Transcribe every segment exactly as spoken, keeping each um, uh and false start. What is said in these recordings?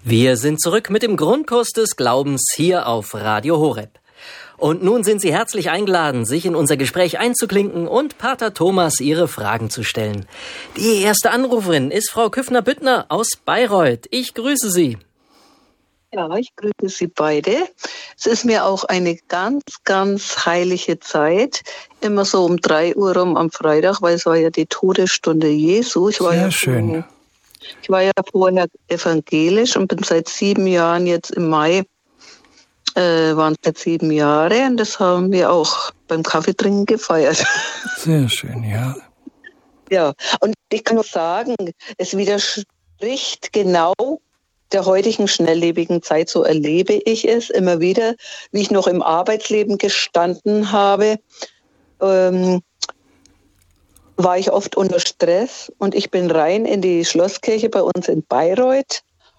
Wir sind zurück mit dem Grundkurs des Glaubens hier auf Radio Horeb. Und nun sind Sie herzlich eingeladen, sich in unser Gespräch einzuklinken und Pater Thomas Ihre Fragen zu stellen. Die erste Anruferin ist Frau Küffner-Büttner aus Bayreuth. Ich grüße Sie. Ja, ich grüße Sie beide. Es ist mir auch eine ganz, ganz heilige Zeit. Immer so um drei Uhr rum am Freitag, weil es war ja die Todesstunde Jesu. Ich war Sehr ja schön. Vorher, ich war ja vorher evangelisch und bin seit sieben Jahren, jetzt im Mai, äh, waren es jetzt sieben Jahre. Und das haben wir auch beim Kaffeetrinken gefeiert. Sehr schön, ja. Ja, und ich kann nur sagen, es widerspricht genau der heutigen schnelllebigen Zeit, so erlebe ich es immer wieder, wie ich noch im Arbeitsleben gestanden habe, ähm, war ich oft unter Stress und ich bin rein in die Schlosskirche bei uns in Bayreuth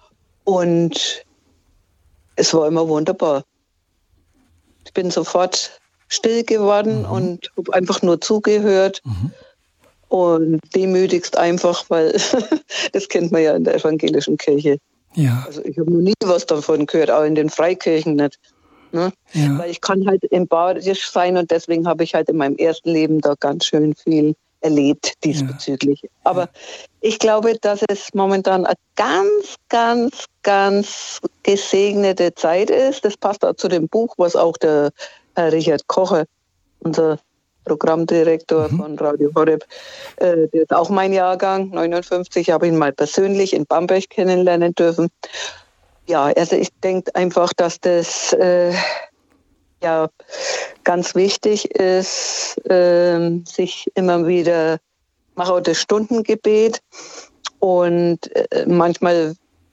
und es war immer wunderbar. Ich bin sofort still geworden mhm. und habe einfach nur zugehört mhm. und demütigst einfach, weil das kennt man ja in der evangelischen Kirche. Ja. Also ich habe noch nie was davon gehört, auch in den Freikirchen nicht. Ne? Ja. Weil ich kann halt im Badisch sein und deswegen habe ich halt in meinem ersten Leben da ganz schön viel erlebt diesbezüglich. Ja. Aber ja. ich glaube, dass es momentan eine ganz, ganz, ganz gesegnete Zeit ist. Das passt auch zu dem Buch, was auch der Herr Richard Kocher, unser Programmdirektor mhm. von Radio Horeb, äh, der ist auch mein Jahrgang, neunundfünfzig, habe ihn mal persönlich in Bamberg kennenlernen dürfen. Ja, also ich denke einfach, dass das äh, ja ganz wichtig ist, äh, sich immer wieder, mache auch das Stundengebet und äh, manchmal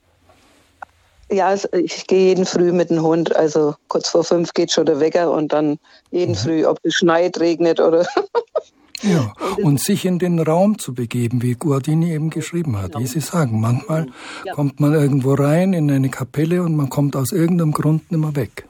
ja, ich gehe jeden Früh mit dem Hund, also kurz vor fünf geht schon der Wecker und dann jeden Früh, ob es schneit, regnet oder... Ja, und sich in den Raum zu begeben, wie Guardini eben geschrieben hat. Wie Sie sagen, manchmal ja. kommt man irgendwo rein in eine Kapelle und man kommt aus irgendeinem Grund nicht mehr weg.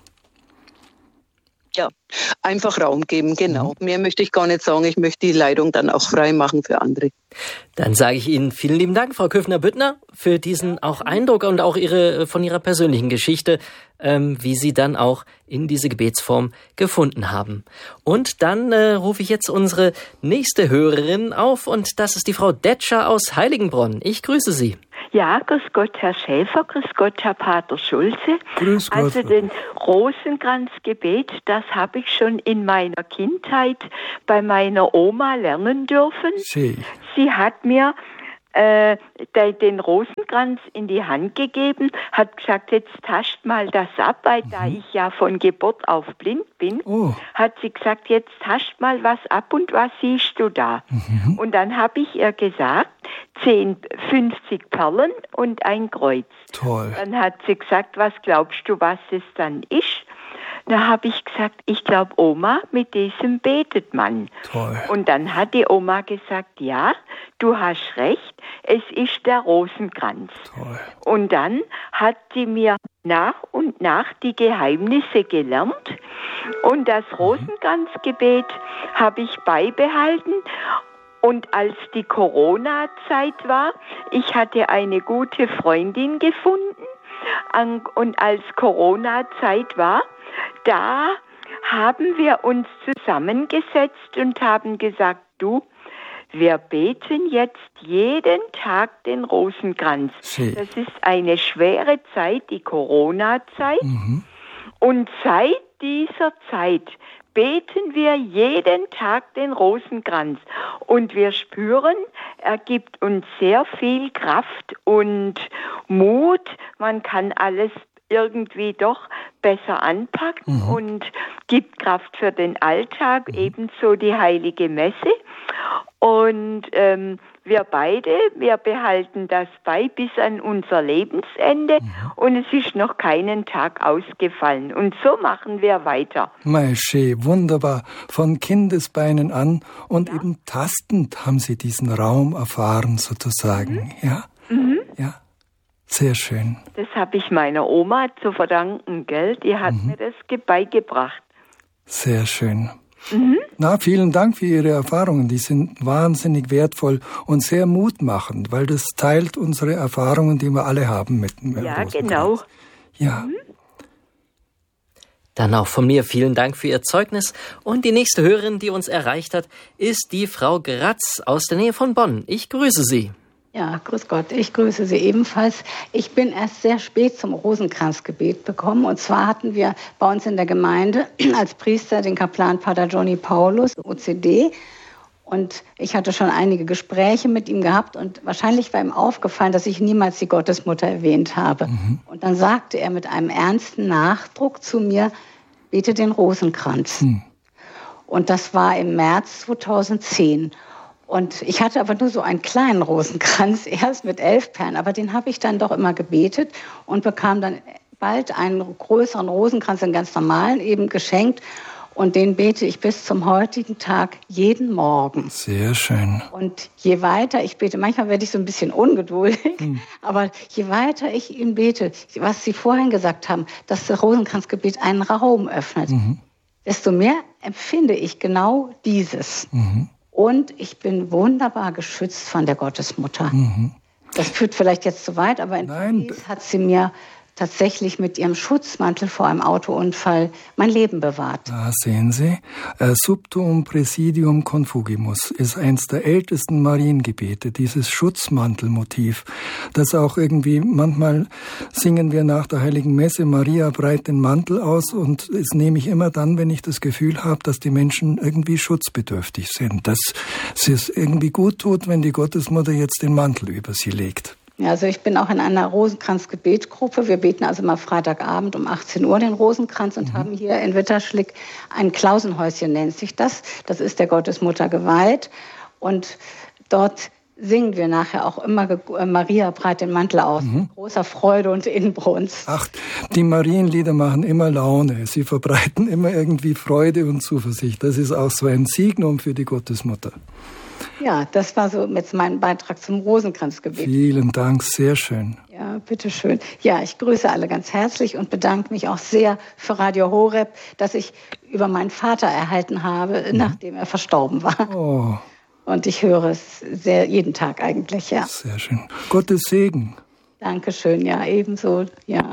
Ja, einfach Raum geben, genau. Mhm. Mehr möchte ich gar nicht sagen. Ich möchte die Leitung dann auch frei machen für andere. Dann sage ich Ihnen vielen lieben Dank, Frau Küffner-Büttner, für diesen auch Eindruck und auch Ihre von Ihrer persönlichen Geschichte, ähm, wie Sie dann auch in diese Gebetsform gefunden haben. Und dann äh, rufe ich jetzt unsere nächste Hörerin auf und das ist die Frau Detscher aus Heiligenbronn. Ich grüße Sie. Ja, grüß Gott, Herr Schäfer, grüß Gott, Herr Pater Schulze. Grüß Gott. Also den Rosenkranzgebet, das habe ich schon in meiner Kindheit bei meiner Oma lernen dürfen. Sie, Sie hat mir äh, den Rosenkranz in die Hand gegeben, hat gesagt, jetzt tascht mal das ab, weil mhm. da ich ja von Geburt auf blind bin, oh. hat sie gesagt, jetzt tascht mal was ab und was siehst du da? Mhm. Und dann habe ich ihr gesagt, zehn, fünfzig Perlen und ein Kreuz. Toll. Dann hat sie gesagt, was glaubst du, was es dann ist? Da habe ich gesagt, ich glaube, Oma, mit diesem betet man. Toll. Und dann hat die Oma gesagt, ja, du hast recht, es ist der Rosenkranz. Toll. Und dann hat sie mir nach und nach die Geheimnisse gelernt. Und das Rosenkranzgebet habe ich beibehalten. Und als die Corona-Zeit war, ich hatte eine gute Freundin gefunden. Und als Corona-Zeit war, da haben wir uns zusammengesetzt und haben gesagt, du, wir beten jetzt jeden Tag den Rosenkranz. Sie. Das ist eine schwere Zeit, die Corona-Zeit. Mhm. Und seit dieser Zeit beten wir jeden Tag den Rosenkranz. Und wir spüren, er gibt uns sehr viel Kraft und Mut. Man kann alles irgendwie doch besser anpacken mhm. und gibt Kraft für den Alltag, mhm. ebenso die Heilige Messe. Und ähm, wir beide, wir behalten das bei bis an unser Lebensende mhm. und es ist noch keinen Tag ausgefallen. Und so machen wir weiter. Maische, wunderbar. Von Kindesbeinen an und ja. eben tastend haben Sie diesen Raum erfahren sozusagen. Mhm. Ja, mhm. ja. Sehr schön. Das habe ich meiner Oma zu verdanken, gell? Die hat mhm. mir das beigebracht. Sehr schön. Mhm. Na, vielen Dank für Ihre Erfahrungen. Die sind wahnsinnig wertvoll und sehr mutmachend, weil das teilt unsere Erfahrungen, die wir alle haben mit dem Ja, Rosenkranz. genau. Ja. Mhm. Dann auch von mir vielen Dank für Ihr Zeugnis. Und die nächste Hörerin, die uns erreicht hat, ist die Frau Gratz aus der Nähe von Bonn. Ich grüße Sie. Ja, grüß Gott, ich grüße Sie ebenfalls. Ich bin erst sehr spät zum Rosenkranzgebet gekommen. Und zwar hatten wir bei uns in der Gemeinde als Priester den Kaplan Pater Johnny Paulus, O C D. Und ich hatte schon einige Gespräche mit ihm gehabt. Und wahrscheinlich war ihm aufgefallen, dass ich niemals die Gottesmutter erwähnt habe. Mhm. Und dann sagte er mit einem ernsten Nachdruck zu mir, bete den Rosenkranz. Mhm. Und das war im März zweitausendzehn. Und ich hatte aber nur so einen kleinen Rosenkranz, erst mit elf Perlen. Aber den habe ich dann doch immer gebetet und bekam dann bald einen größeren Rosenkranz, einen ganz normalen, eben geschenkt. Und den bete ich bis zum heutigen Tag jeden Morgen. Sehr schön. Und je weiter ich bete, manchmal werde ich so ein bisschen ungeduldig, hm. aber je weiter ich ihn bete, was Sie vorhin gesagt haben, dass das Rosenkranzgebet einen Raum öffnet, mhm. desto mehr empfinde ich genau dieses. Mhm. Und ich bin wunderbar geschützt von der Gottesmutter. Mhm. Das führt vielleicht jetzt zu weit, aber in Nein. Paris hat sie mir tatsächlich mit ihrem Schutzmantel vor einem Autounfall mein Leben bewahrt. Da sehen Sie, äh, Subtuum Presidium Confugimus ist eins der ältesten Mariengebete, dieses Schutzmantelmotiv, das auch irgendwie, manchmal singen wir nach der Heiligen Messe, Maria breit den Mantel aus, und das nehme ich immer dann, wenn ich das Gefühl habe, dass die Menschen irgendwie schutzbedürftig sind, dass es irgendwie gut tut, wenn die Gottesmutter jetzt den Mantel über sie legt. Ja, also ich bin auch in einer Rosenkranz-Gebetgruppe. Wir beten also mal Freitagabend um achtzehn Uhr den Rosenkranz und mhm. haben hier in Witterschlick ein Klausenhäuschen, nennt sich das. Das ist der Gottesmutter geweiht. Und dort singen wir nachher auch immer Maria breit den Mantel aus. Mhm. Großer Freude und Inbrunst. Ach, die Marienlieder machen immer Laune. Sie verbreiten immer irgendwie Freude und Zuversicht. Das ist auch so ein Signum für die Gottesmutter. Ja, das war so jetzt mein Beitrag zum Rosenkranzgebet. Vielen Dank, sehr schön. Ja, bitteschön. Ja, ich grüße alle ganz herzlich und bedanke mich auch sehr für Radio Horeb, dass ich über meinen Vater erhalten habe, mhm. nachdem er verstorben war. Oh. Und ich höre es sehr, jeden Tag eigentlich, ja. Sehr schön. Gottes Segen. Dankeschön, ja, ebenso, ja.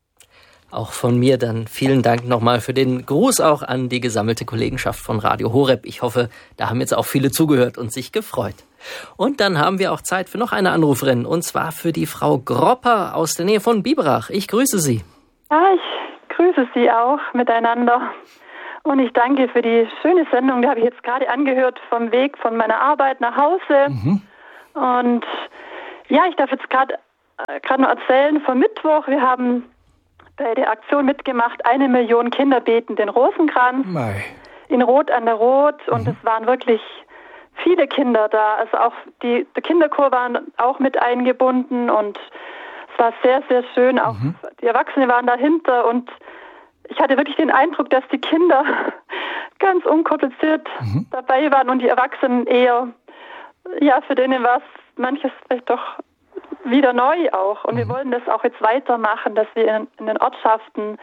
Auch von mir dann vielen Dank nochmal für den Gruß auch an die gesammelte Kollegenschaft von Radio Horeb. Ich hoffe, da haben jetzt auch viele zugehört und sich gefreut. Und dann haben wir auch Zeit für noch eine Anruferin, und zwar für die Frau Gropper aus der Nähe von Biberach. Ich grüße Sie. Ja, ich grüße Sie auch miteinander. Und ich danke für die schöne Sendung, die habe ich jetzt gerade angehört vom Weg von meiner Arbeit nach Hause. Mhm. Und ja, ich darf jetzt gerade gerade noch erzählen vom Mittwoch. Wir haben bei der Aktion mitgemacht, eine Million Kinder beten den Rosenkranz. Mei. In Rot an der Rot. Und mhm. es waren wirklich viele Kinder da. Also auch die, der Kinderchor waren auch mit eingebunden. Und es war sehr, sehr schön. Auch mhm. die Erwachsenen waren dahinter. Und ich hatte wirklich den Eindruck, dass die Kinder ganz unkompliziert mhm. dabei waren. Und die Erwachsenen eher, ja, für denen war es manches vielleicht doch wieder neu auch. Und mhm. wir wollen das auch jetzt weitermachen, dass wir in, in den Ortschaften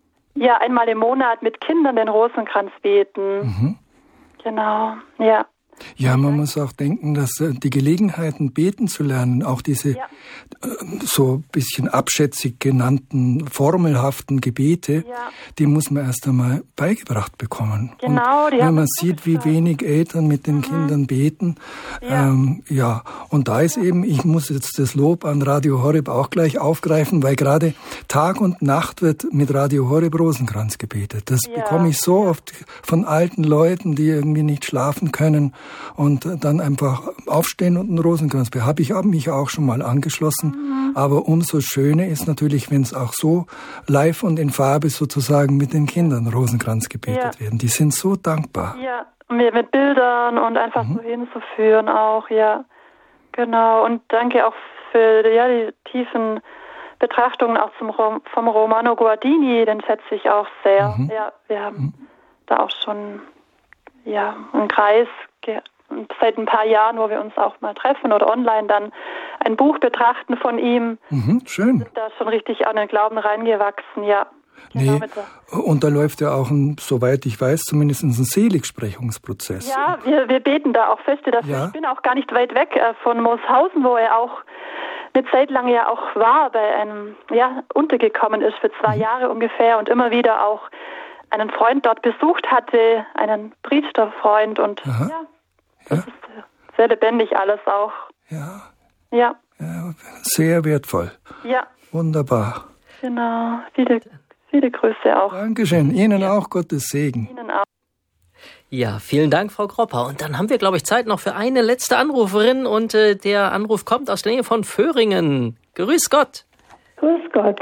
ja einmal im Monat mit Kindern den Rosenkranz beten. Mhm. Genau, ja. Ja, man muss auch denken, dass äh, die Gelegenheiten, beten zu lernen, auch diese ja. äh, so ein bisschen abschätzig genannten, formelhaften Gebete, ja. die muss man erst einmal beigebracht bekommen. Genau, und die wenn haben man sieht, wie wenig Eltern mit den mhm. Kindern beten, ja. Ähm, ja, und da ist ja. eben, ich muss jetzt das Lob an Radio Horeb auch gleich aufgreifen, weil gerade Tag und Nacht wird mit Radio Horeb Rosenkranz gebetet. Das ja. bekomme ich so oft von alten Leuten, die irgendwie nicht schlafen können, und dann einfach aufstehen und einen Rosenkranz beten. Habe ich mich auch schon mal angeschlossen. Mhm. Aber umso schöner ist natürlich, wenn es auch so live und in Farbe sozusagen mit den Kindern Rosenkranz gebetet ja. werden. Die sind so dankbar. Ja, mit Bildern und einfach mhm. so hinzuführen auch, ja. Genau. Und danke auch für ja, die tiefen Betrachtungen auch zum vom Romano Guardini, den schätze ich auch sehr. Mhm. Ja, wir haben mhm. da auch schon ja, einen Kreis und seit ein paar Jahren, wo wir uns auch mal treffen oder online dann ein Buch betrachten von ihm. Mhm, schön. Sind da schon richtig an den Glauben reingewachsen, ja. Nee, und da läuft ja auch, ein, soweit ich weiß, zumindest ein Seligsprechungsprozess. Ja, wir, wir beten da auch feste dafür. Ja. Ich bin auch gar nicht weit weg äh, von Mooshausen, wo er auch eine Zeit lang ja auch war, bei einem, ja, untergekommen ist für zwei mhm. Jahre ungefähr und immer wieder auch einen Freund dort besucht hatte, einen Priesterfreund und Aha. ja, das ja. ist sehr lebendig alles auch. Ja. Ja. Ja, sehr wertvoll. Ja. Wunderbar. Genau, viele, viele Grüße auch. Dankeschön, Ihnen ja. auch Gottes Segen. Ihnen auch. Ja, vielen Dank, Frau Kropper. Und dann haben wir, glaube ich, Zeit noch für eine letzte Anruferin. Und äh, der Anruf kommt aus der Nähe von Föhringen. Grüß Gott. Grüß Gott.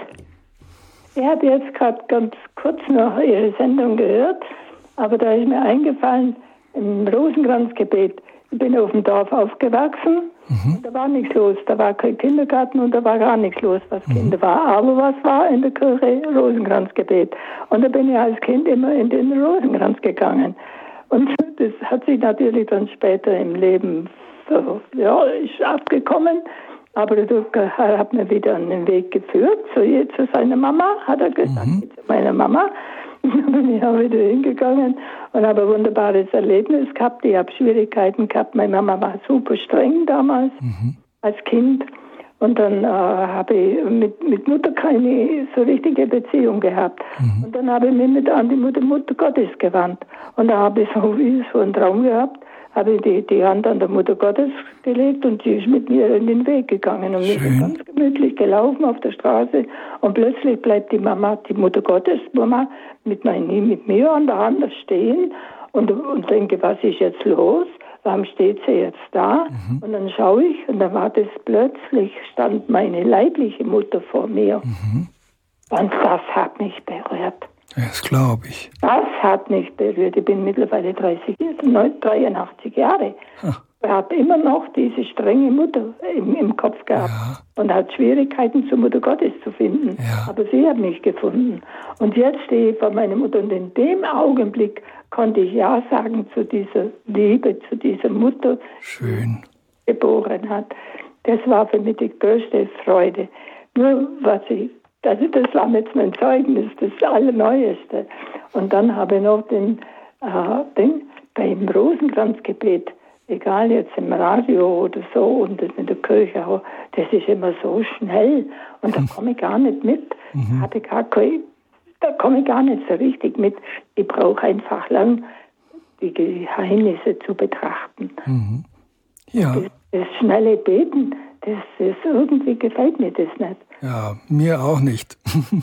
Ich habe jetzt gerade ganz kurz noch Ihre Sendung gehört, aber da ist mir eingefallen, im Rosenkranzgebet. Ich bin auf dem Dorf aufgewachsen, mhm. und da war nichts los. Da war kein Kindergarten und da war gar nichts los, was mhm. Kinder war. Aber was war in der Kirche? Rosenkranzgebet. Und da bin ich als Kind immer in den Rosenkranz gegangen. Und das hat sich natürlich dann später im Leben, so, ja, ist abgekommen. Aber er hat mir wieder an den Weg geführt, zu, zu seiner Mama, hat er gesagt, mhm. zu meiner Mama. Dann bin ich auch wieder hingegangen und habe ein wunderbares Erlebnis gehabt. Ich habe Schwierigkeiten gehabt. Meine Mama war super streng damals, mhm. als Kind. Und dann äh, habe ich mit, mit Mutter keine so richtige Beziehung gehabt. Mhm. Und dann habe ich mich mit an die Mutter, Mutter Gottes gewandt. Und da habe ich so wie so einen Traum gehabt, habe ich die, die Hand an der Mutter Gottes gelegt und sie ist mit mir in den Weg gegangen. Und wir sind ganz gemütlich gelaufen auf der Straße und plötzlich bleibt die Mama, die Mutter Gottes, Mama, mit, mein, mit mir an der Hand stehen und, und denke, was ist jetzt los? Warum steht sie jetzt da? Mhm. Und dann schaue ich und dann war das plötzlich, stand meine leibliche Mutter vor mir. Mhm. Und das hat mich berührt. Das glaube ich. Das hat mich berührt. Ich bin mittlerweile dreißig, dreiundachtzig Jahre. Hm. Ich habe immer noch diese strenge Mutter im, im Kopf gehabt ja. und hat Schwierigkeiten, zur Mutter Gottes zu finden. Ja. Aber sie hat mich gefunden. Und jetzt stehe ich vor meiner Mutter und in dem Augenblick konnte ich Ja sagen zu dieser Liebe, zu dieser Mutter, Schön. die geboren hat. Das war für mich die größte Freude. Nur was ich Also das war jetzt mein Zeugnis, das Allerneueste. Und dann habe ich noch den, äh, den beim Rosenkranzgebet, egal jetzt im Radio oder so und in der Kirche auch, das ist immer so schnell und da komme ich gar nicht mit. Mhm. Habe ich gar kein, da komme ich gar nicht so richtig mit. Ich brauche einfach lang die Geheimnisse zu betrachten. Mhm. Ja. Das, das schnelle Beten, das, das irgendwie gefällt mir das nicht. Ja, mir auch nicht.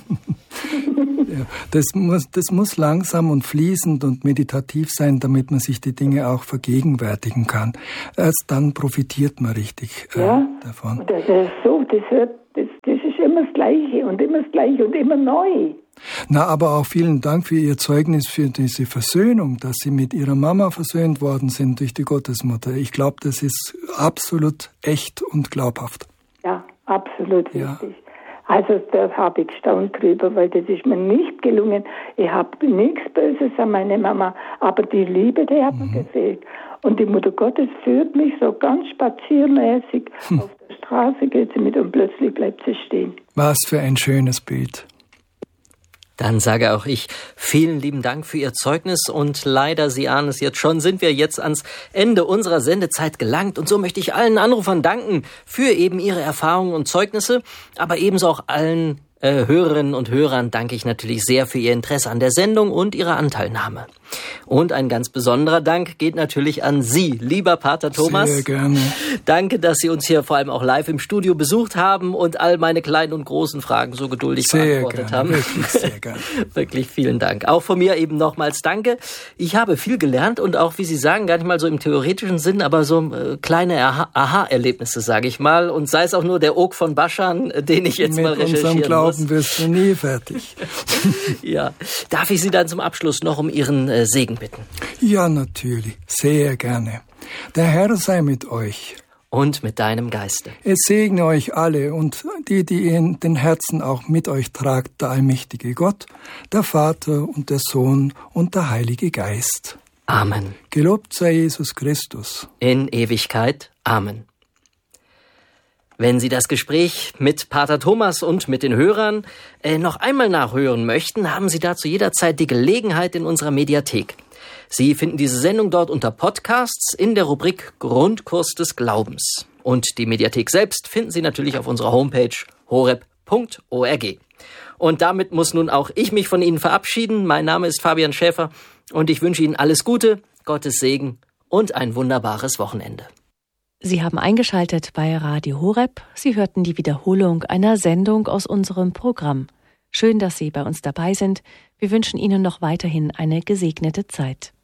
ja, das muss, das muss langsam und fließend und meditativ sein, damit man sich die Dinge auch vergegenwärtigen kann. Erst dann profitiert man richtig äh, ja, davon. Und das ist so, das, hört, das, das ist immer das Gleiche und immer das Gleiche und immer neu. Na, aber auch vielen Dank für Ihr Zeugnis, für diese Versöhnung, dass Sie mit Ihrer Mama versöhnt worden sind durch die Gottesmutter. Ich glaube, das ist absolut echt und glaubhaft. Ja, absolut ja. richtig. Also da habe ich gestaunt drüber, weil das ist mir nicht gelungen. Ich habe nichts Böses an meine Mama, aber die Liebe, die hat mhm. mir gefehlt. Und die Mutter Gottes führt mich so ganz spaziermäßig. Hm. Auf der Straße geht sie mit und plötzlich bleibt sie stehen. Was für ein schönes Bild. Dann sage auch ich vielen lieben Dank für Ihr Zeugnis und leider, Sie ahnen es jetzt schon, sind wir jetzt ans Ende unserer Sendezeit gelangt und so möchte ich allen Anrufern danken für eben ihre Erfahrungen und Zeugnisse, aber ebenso auch allen äh, Hörerinnen und Hörern danke ich natürlich sehr für Ihr Interesse an der Sendung und Ihre Anteilnahme. Und ein ganz besonderer Dank geht natürlich an Sie, lieber Pater Thomas. Sehr gerne. Danke, dass Sie uns hier vor allem auch live im Studio besucht haben und all meine kleinen und großen Fragen so geduldig sehr beantwortet gerne, haben. Wirklich, sehr gerne. Wirklich vielen Dank. Auch von mir eben nochmals Danke. Ich habe viel gelernt und auch, wie Sie sagen, gar nicht mal so im theoretischen Sinn, aber so äh, kleine Aha-Erlebnisse, sage ich mal. Und sei es auch nur der Og von Baschan, den ich jetzt Mit mal recherchieren muss. Mit unserem Glauben wirst du nie fertig. Ja. Darf ich Sie dann zum Abschluss noch um Ihren äh, Segen bitten? Ja, natürlich. Sehr gerne. Der Herr sei mit euch. Und mit deinem Geiste. Es segne euch alle und die, die in den Herzen auch mit euch tragt, der allmächtige Gott, der Vater und der Sohn und der Heilige Geist. Amen. Gelobt sei Jesus Christus. In Ewigkeit. Amen. Wenn Sie das Gespräch mit Pater Thomas und mit den Hörern äh, noch einmal nachhören möchten, haben Sie dazu jederzeit die Gelegenheit in unserer Mediathek. Sie finden diese Sendung dort unter Podcasts in der Rubrik Grundkurs des Glaubens. Und die Mediathek selbst finden Sie natürlich auf unserer Homepage horeb punkt org. Und damit muss nun auch ich mich von Ihnen verabschieden. Mein Name ist Fabian Schäfer und ich wünsche Ihnen alles Gute, Gottes Segen und ein wunderbares Wochenende. Sie haben eingeschaltet bei Radio Horeb. Sie hörten die Wiederholung einer Sendung aus unserem Programm. Schön, dass Sie bei uns dabei sind. Wir wünschen Ihnen noch weiterhin eine gesegnete Zeit.